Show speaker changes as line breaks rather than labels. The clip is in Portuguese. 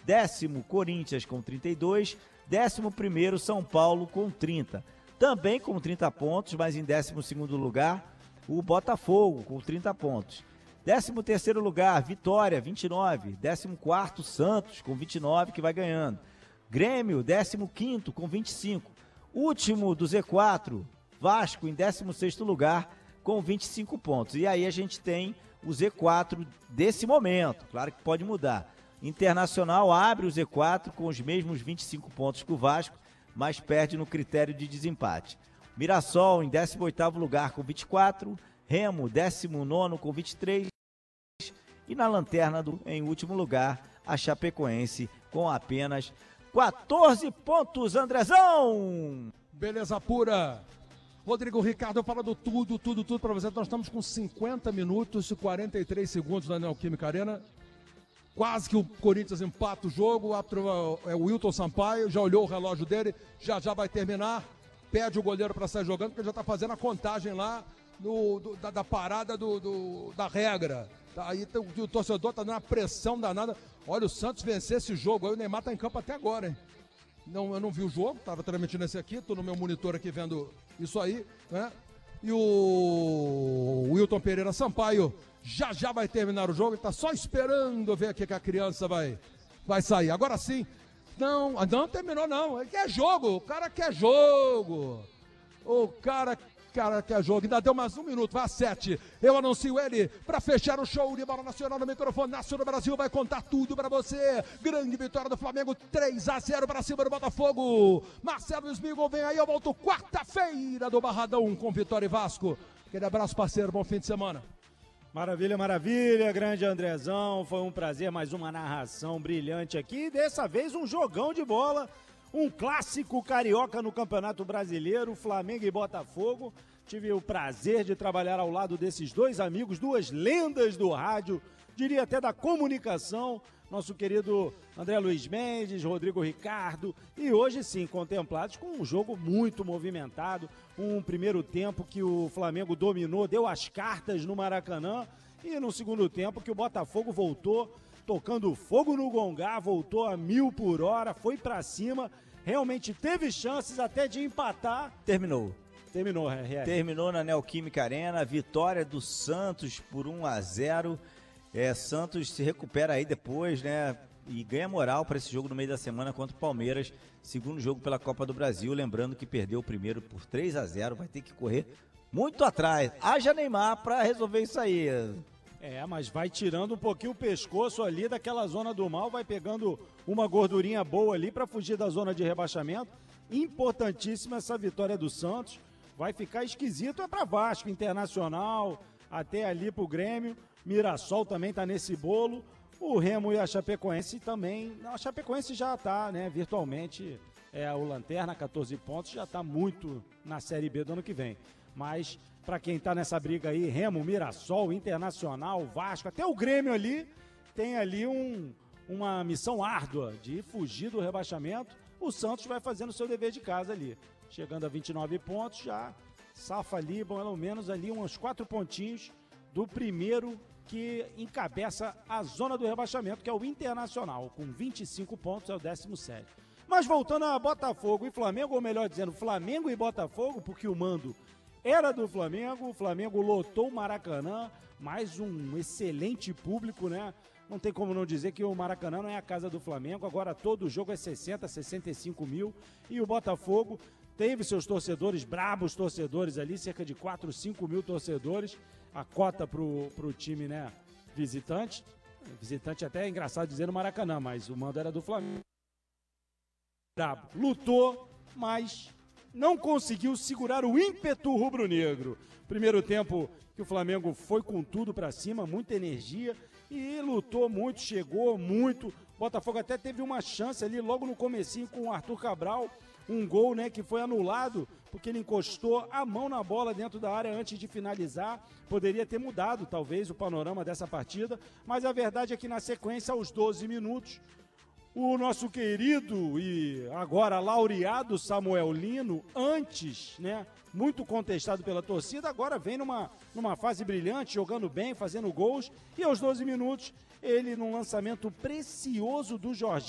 10º Corinthians com 32, 11º São Paulo com 30. Também com 30 pontos, mas em 12º lugar, o Botafogo com 30 pontos. 13º lugar, Vitória, 29. 14º, Santos, com 29, que vai ganhando. Grêmio, 15º, com 25. Último do Z4, Vasco, em 16º lugar, com 25 pontos. E aí a gente tem o Z4 desse momento. Claro que pode mudar. Internacional abre o Z4 com os mesmos 25 pontos que o Vasco, mas perde no critério de desempate. Mirassol, em 18º lugar, com 24. Remo, 19º, com 23. E na lanterna, em último lugar, a Chapecoense, com apenas 14 pontos, Andrezão!
Beleza pura! Rodrigo Ricardo falando tudo para você. Nós estamos com 50 minutos e 43 segundos na Neoquímica Arena. Quase que o Corinthians empata o jogo. É o Wilton Sampaio, já olhou o relógio dele, já vai terminar. Pede o goleiro para sair jogando, porque já está fazendo a contagem lá da parada da regra. Aí o torcedor está dando uma pressão danada. Olha, o Santos vencer esse jogo. Aí o Neymar está em campo até agora, hein? Não, eu não vi o jogo, estava transmitindo esse aqui, estou no meu monitor aqui vendo isso aí, né? E o Wilton Pereira Sampaio já vai terminar o jogo, ele está só esperando ver aqui que a criança vai sair. Agora sim, não terminou não, ele quer jogo, o cara quer jogo. O cara quer jogo, ainda deu mais um minuto, vai a 7. Eu anuncio ele para fechar o show de bola nacional no microfone. Nacional do Brasil vai contar tudo para você. Grande vitória do Flamengo, 3-0 para cima do Botafogo. Marcelo Smigol vem aí, eu volto quarta-feira do Barradão com Vitória e Vasco. Aquele abraço, parceiro, bom fim de semana.
Maravilha, maravilha, grande Andrezão, foi um prazer, mais uma narração brilhante aqui, dessa vez um jogão de bola, um clássico carioca no Campeonato Brasileiro, Flamengo e Botafogo. Tive o prazer de trabalhar ao lado desses dois amigos, duas lendas do rádio, diria até da comunicação, nosso querido André Luiz Mendes, Rodrigo Ricardo, e hoje sim, contemplados com um jogo muito movimentado, um primeiro tempo que o Flamengo dominou, deu as cartas no Maracanã, e no segundo tempo que o Botafogo voltou, tocando fogo no gongá, voltou a 1000 por hora, foi pra cima, realmente teve chances até de empatar.
Terminou na Neoquímica Arena, vitória do Santos por 1-0. Santos se recupera aí depois, né? E ganha moral para esse jogo no meio da semana contra o Palmeiras, segundo jogo pela Copa do Brasil, lembrando que perdeu o primeiro por 3-0, vai ter que correr muito atrás. Haja Neymar para resolver isso aí.
Mas vai tirando um pouquinho o pescoço ali daquela zona do mal, vai pegando uma gordurinha boa ali para fugir da zona de rebaixamento. Importantíssima essa vitória do Santos. Vai ficar esquisito, para Vasco, Internacional, até ali pro Grêmio. Mirassol também tá nesse bolo. O Remo e a Chapecoense também. A Chapecoense já tá, né, virtualmente, o Lanterna, 14 pontos, já tá muito na Série B do ano que vem. Mas para quem tá nessa briga aí, Remo, Mirassol, Internacional, Vasco, até o Grêmio ali, tem ali uma missão árdua de fugir do rebaixamento. O Santos vai fazendo o seu dever de casa ali. Chegando a 29 pontos, já safa ali, pelo menos ali uns 4 pontinhos do primeiro que encabeça a zona do rebaixamento, que é o Internacional, com 25 pontos, é o 17º. Mas voltando a Botafogo e Flamengo, ou melhor dizendo, Flamengo e Botafogo, porque o mando era do Flamengo, o Flamengo lotou o Maracanã, mais um excelente público, né? Não tem como não dizer que o Maracanã não é a casa do Flamengo, agora todo jogo é 60, 65 mil, e o Botafogo teve seus torcedores, brabos torcedores ali, cerca de 4, 5 mil torcedores, a cota pro time, né, visitante até é engraçado dizer no Maracanã, mas o mando era do Flamengo. Brabo, lutou, mas não conseguiu segurar o ímpeto rubro-negro. Primeiro tempo que o Flamengo foi com tudo pra cima, muita energia, e lutou muito, chegou muito. Botafogo até teve uma chance ali logo no comecinho com o Arthur Cabral, um gol, né, que foi anulado porque ele encostou a mão na bola dentro da área antes de finalizar. Poderia ter mudado, talvez, o panorama dessa partida, mas a verdade é que na sequência, aos 12 minutos, o nosso querido e agora laureado Samuel Lino, antes, né, muito contestado pela torcida, agora vem numa fase brilhante, jogando bem, fazendo gols, e aos 12 minutos, ele num lançamento precioso do Jorginho,